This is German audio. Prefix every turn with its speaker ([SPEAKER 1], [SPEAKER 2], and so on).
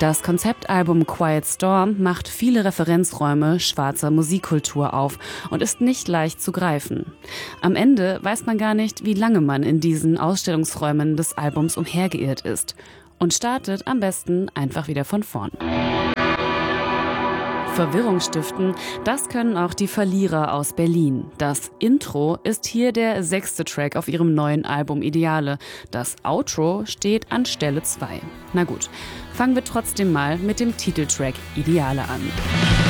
[SPEAKER 1] Das Konzeptalbum Quiet Storm macht viele Referenzräume schwarzer Musikkultur auf und ist nicht leicht zu greifen. Am Ende weiß man gar nicht, wie lange man in diesen Ausstellungsräumen des Albums umhergeirrt ist und startet am besten einfach wieder von vorn. Verwirrung stiften, das können auch die Verlierer aus Berlin. Das Intro ist hier der 6. Track auf ihrem neuen Album Ideale. Das Outro steht an Stelle 2. Na gut, fangen wir trotzdem mal mit dem Titeltrack Ideale an.